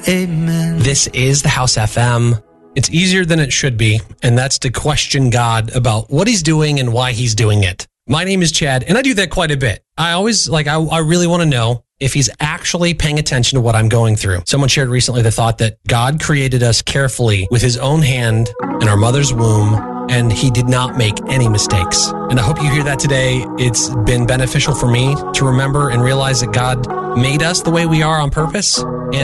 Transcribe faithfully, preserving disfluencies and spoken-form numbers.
Amen. This is the House F M. It's easier than it should be, and that's to question God about what he's doing and why he's doing it. My name is Chad, and I do that quite a bit. I always, like, I, I really want to know if he's actually paying attention to what I'm going through. Someone shared recently the thought that God created us carefully with his own hand in our mother's womb, and he did not make any mistakes. And I hope you hear that today. It's been beneficial for me to remember and realize that God made us the way we are on purpose,